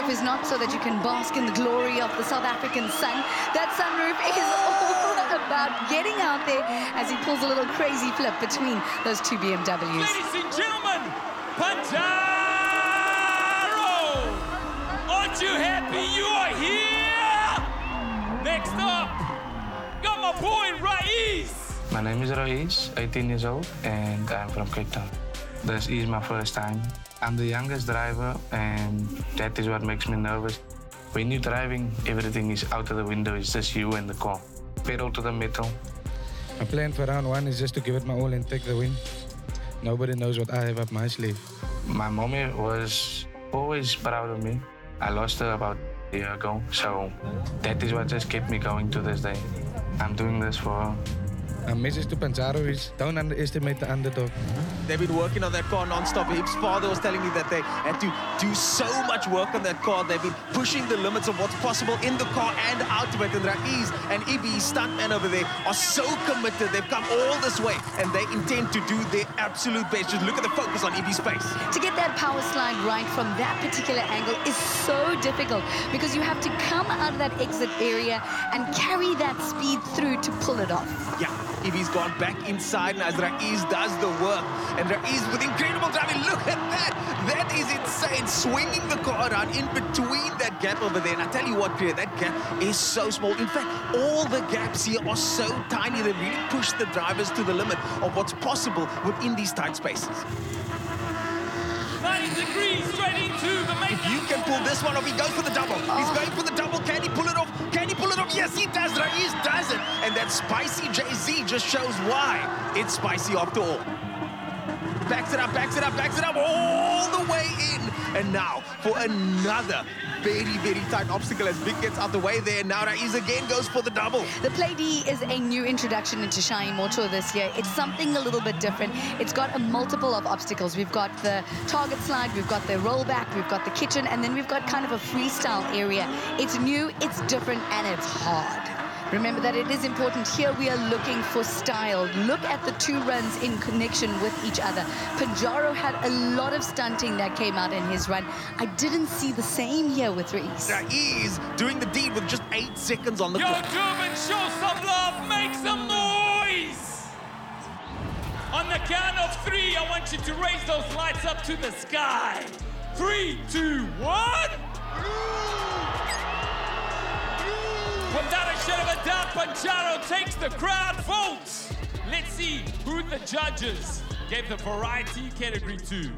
sunroof is not so that you can bask in the glory of the South African sun. That sunroof is all about getting out there as he pulls a little crazy flip between those two BMWs. Ladies and gentlemen, Pantaro! Aren't you happy you are here? Next up, got my boy Raiz. My name is Raiz, 18 years old, and I'm from Cape Town. This is my first time. I'm the youngest driver, and that is what makes me nervous. When you're driving, everything is out of the window. It's just you and the car. Pedal to the metal. My plan for round one is just to give it my all and take the win. Nobody knows what I have up my sleeve. My mommy was always proud of me. I lost her about a year ago, so that is what just kept me going to this day. I'm doing this for her. My message to Pantaro is don't underestimate the underdog. They've been working on that car non-stop. His father was telling me that they had to do so much work on that car. They've been pushing the limits of what's possible in the car and out of it. And Raiz and Ibi, stuntman over there, are so committed. They've come all this way and they intend to do their absolute best. Just look at the focus on Ibi's face. To get that power slide right from that particular angle is so difficult because you have to come out of that exit area and carry that speed through to pull it off. Yeah, Ibi's gone back inside and as Raiz does the work. And Raiz with incredible driving. Look at that. That is insane. Swinging the car around in between that gap over there. And I tell you what, Pierre, that gap is so small. In fact, all the gaps here are so tiny. They really push the drivers to the limit of what's possible within these tight spaces. 90 degrees straight into the main. If you can pull this one off, he goes for the double. He's going for the double. Can he pull it off? Can he pull it off? Yes, he does. Raiz does it. And that spicy Jay-Z just shows why it's spicy after all. Backs it up, backs it up, backs it up, all the way in. And now for another very, very tight obstacle as Vic gets out the way there. Now Raiz again goes for the double. The Play D is a new introduction into Shine Motor this year. It's something a little bit different. It's got a multiple of obstacles. We've got the target slide, we've got the rollback, we've got the kitchen, and then we've got kind of a freestyle area. It's new, it's different, and it's hard. Remember that it is important. Here we are looking for style. Look at the two runs in connection with each other. Pantaro had a lot of stunting that came out in his run. I didn't see the same here with Raiz. Raiz doing the deed with just 8 seconds on the Yo, clock. Durban, show some love, make some noise. On the count of 3, I want you to raise those lights up to the sky. 3, 2, 1. Without a shadow of a doubt, Pantaro takes the crowd votes. Let's see who the judges gave the variety category to.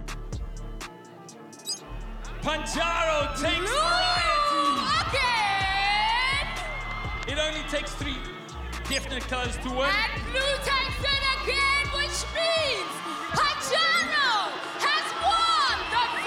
Pantaro takes variety. Again. It only takes 3 definite colors to win. And blue takes it again, which means Pantaro has won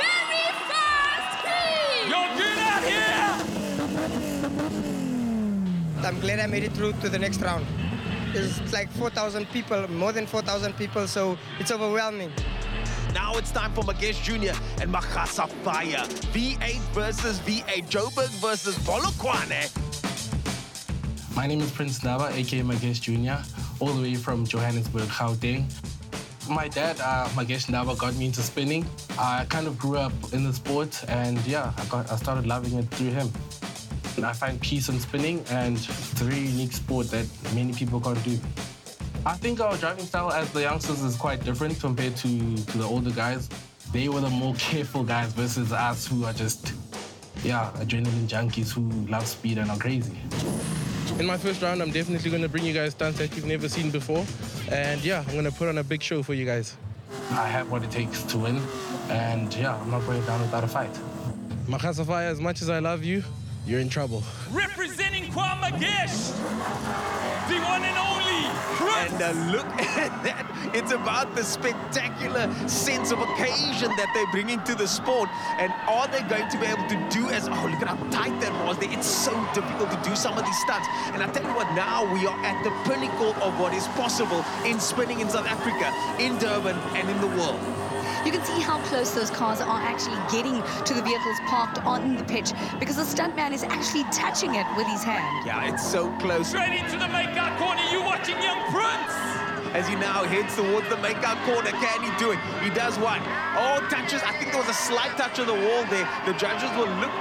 the very first heat. You're good out here. I'm glad I made it through to the next round. There's like 4,000 people, more than 4,000 people, so it's overwhelming. Now it's time for Magesh Jr. and Magasa Fire. V8 versus V8. Joburg versus Polokwane. My name is Prince Ndaba, aka Magesh Jr., all the way from Johannesburg, Gauteng. My dad, Magesh Ndaba, got me into spinning. I kind of grew up in the sport, and yeah, I started loving it through him. I find peace in spinning, and it's a very unique sport that many people can't do. I think our driving style as the youngsters is quite different compared to the older guys. They were the more careful guys versus us who are just, yeah, adrenaline junkies who love speed and are crazy. In my first round, I'm definitely going to bring you guys stunts that you've never seen before. And yeah, I'm going to put on a big show for you guys. I have what it takes to win, and yeah, I'm not going down without a fight. Magasa Fire, as much as I love you, you're in trouble. Representing Kwamagesh, the one and only Prince. And look at that. It's about the spectacular sense of occasion that they're bringing to the sport. And are they going to be able to do as... Oh, look at how tight that was there. It's so difficult to do some of these stunts. And I tell you what, now we are at the pinnacle of what is possible in spinning in South Africa, in Durban, and in the world. You can see how close those cars are actually getting to the vehicles parked on the pitch because the stuntman is actually touching it with his hand. Yeah, it's so close. Straight into the makeout corner, you watching young Prince. As he now heads towards the makeout corner, can he do it? He does what? Oh, touches. I think there was a slight touch of the wall there. The judges will look